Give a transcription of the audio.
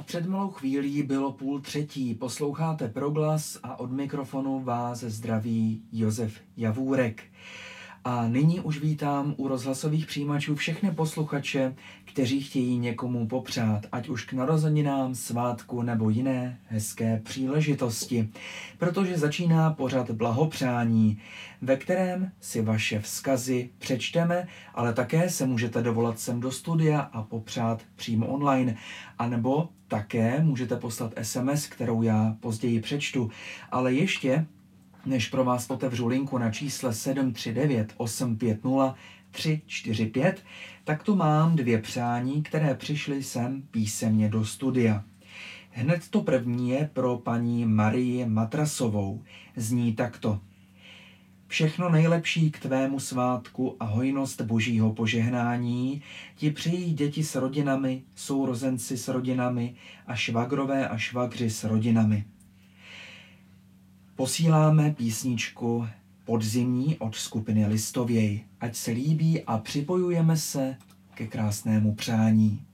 Před malou chvílí bylo 2:30, posloucháte Proglas a od mikrofonu vás zdraví Josef Javůrek. A nyní už vítám u rozhlasových přijímačů všechny posluchače, kteří chtějí někomu popřát, ať už k narozeninám, svátku nebo jiné hezké příležitosti. Protože začíná pořad blahopřání, ve kterém si vaše vzkazy přečteme, ale také se můžete dovolat sem do studia a popřát přímo online. A nebo také můžete poslat SMS, kterou já později přečtu. Ale ještě než pro vás otevřu linku na čísle 739 850 345, tak tu mám 2 přání, které přišly sem písemně do studia. Hned to první je pro paní Marii Matrasovou. Zní takto. Všechno nejlepší k tvému svátku a hojnost božího požehnání ti přejí děti s rodinami, sourozenci s rodinami a švagrové a švagři s rodinami. Posíláme písničku Podzimní od skupiny Listověj. Ať se líbí a připojujeme se ke krásnému přání.